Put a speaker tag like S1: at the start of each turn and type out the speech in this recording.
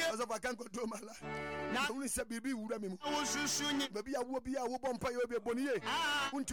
S1: Because of I can't control my life. Now only say baby wura me mu. Baby awo bi awo bompa yo be boniye.